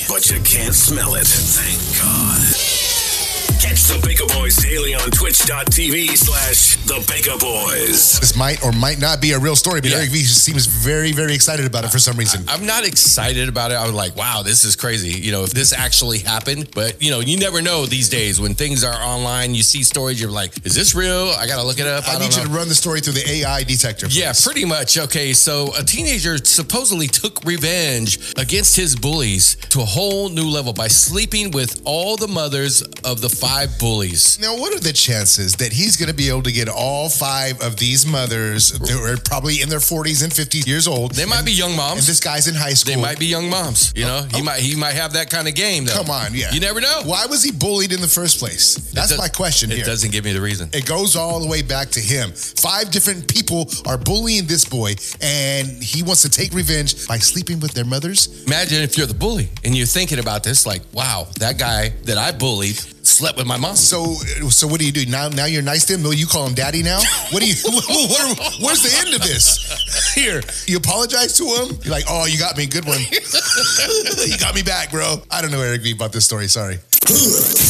but you can't smell it. Thank God. Catch the Baker Boys daily on twitch.tv/the Baker Boys. This might or might not be a real story, but Eric V seems very, very excited about it for some reason. I'm not excited about it. I was like, wow, this is crazy. You know, if this actually happened, but you know, you never know these days when things are online, you see stories, you're like, is this real? I got to look it up. I need you to run the story through the AI detector. Yeah, pretty much. Okay, so a teenager supposedly took revenge against his bullies to a whole new level by sleeping with all the mothers of the 5 bullies. Now, what are the chances that he's going to be able to get all 5 of these mothers that were probably in their 40s and 50s years old? They might be young moms. And this guy's in high school. They might be young moms. You know, he might have that kind of game, though. Come on, yeah. You never know. Why was he bullied in the first place? That's my question here. It doesn't give me the reason. It goes all the way back to him. 5 different people are bullying this boy, and he wants to take revenge by sleeping with their mothers. Imagine if you're the bully and you're thinking about this, like, wow, that guy that I bullied slept with my mom. So what do you do now? Now you're nice to him. Will you call him daddy now? What do you? Where's the end of this? Here, you apologize to him. You're like, oh, you got me, good one. You got me back, bro. I don't know, Eric V, about this story. Sorry.